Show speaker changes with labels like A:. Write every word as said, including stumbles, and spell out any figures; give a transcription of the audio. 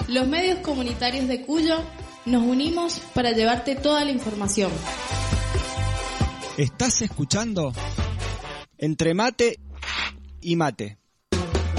A: Los medios comunitarios de Cuyo nos unimos para llevarte toda la información.
B: ¿Estás escuchando? Entre mate y mate.